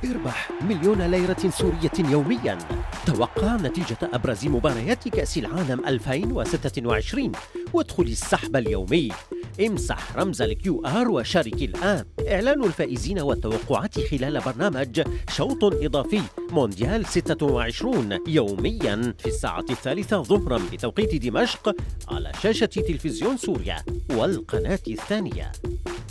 اربح 1,000,000 سورية يوميا. توقع نتيجة أبرز مباريات كأس العالم 2026 وادخل السحب اليومي. امسح رمز الQR وشارك الآن. إعلان الفائزين والتوقعات خلال برنامج شوط إضافي مونديال 26 يوميا في الساعة 3 ظهرا بتوقيت دمشق على شاشة تلفزيون سوريا والقناة الثانية.